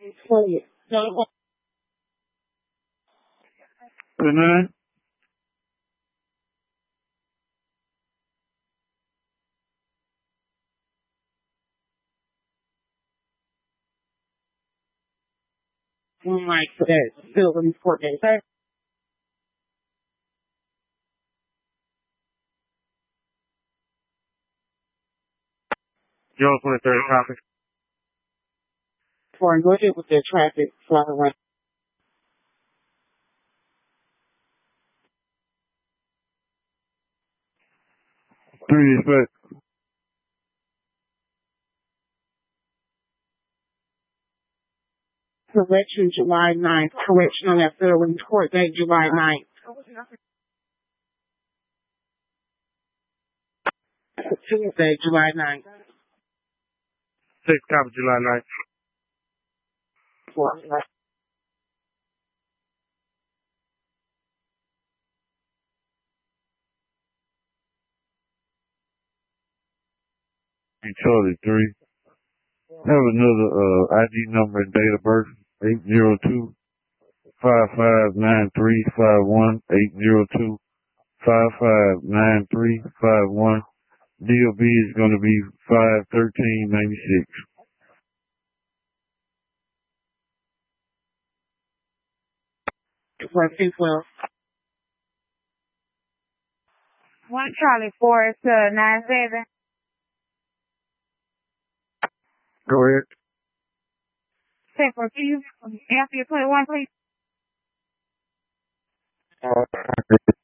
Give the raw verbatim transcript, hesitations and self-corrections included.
Play it. Good night. Like that building for days. Joe twenty-third traffic. For go ahead with the traffic fly around. Three respect. Correction July ninth. Correction on that federal court date July ninth. Tuesday, July ninth. Six copy July ninth. Four. Charlie three. Have another uh I D number and date of birth. Eight zero two five five nine three five one. Eight zero two five five nine three five one. D O B is gonna be five thirteen ninety six. Fourteen twelve. One Charlie four is uh nine seven. Go ahead. Say for you. After you twenty one, please. Uh,